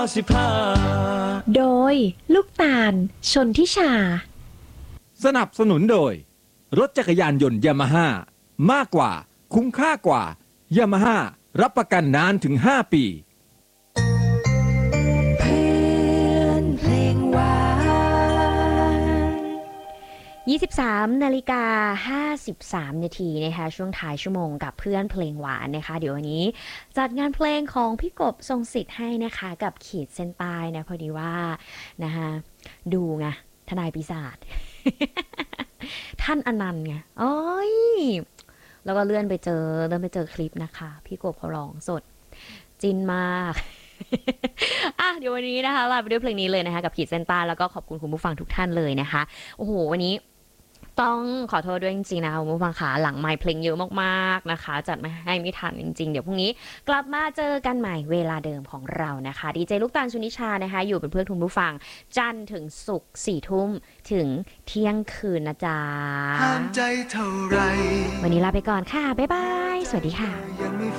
โดยลูกตาลชนทิชาสนับสนุนโดยรถจักรยานยนต์ยามาฮ่ามากกว่าคุ้มค่ากว่ายามาฮ่ารับประกันนานถึง5 ปีเพื่อนเพลงหวาน23:53 นาทีนะคะช่วงท้ายชั่วโมงกับเพื่อนเพลงหวานนะคะเดี๋ยววันนี้จัดงานเพลงของพี่กบทรงสิทธิ์ให้นะคะกับขีดเส้นใต้นะพอดีว่านะคะดูไงทนายปีศาจ ท่านอนันต์ไงโอ้ยแล้วก็เลื่อนไปเจอคลิปนะคะพี่กบเขาร้องสดจินมาก เดี๋ยววันนี้นะคะลาไปด้วยเพลงนี้เลยนะคะกับขีดเส้นใต้แล้วก็ขอบคุณคุณผู้ฟังทุกท่านเลยนะคะโอ้โหวันนี้ต้องขอโทษด้วยจริงๆนะคะคุณผู้ฟังค่ะหลังไมค์เพลงเยอะมากๆนะคะจัดมาให้ไม่ทันจริงๆเดี๋ยวพรุ่งนี้กลับมาเจอกันใหม่เวลาเดิมของเรานะคะดีเจลูกตาลชุนิชานะคะอยู่เป็นเพื่อนคุณผู้ฟังจันทร์ถึงศุกร์4 ทุ่มถึงเที่ยงคืนนะจ๊ะห้ามใจเท่าไรวันนี้ลาไปก่อนค่ะบ๊ายบายสวัสดีค่ะ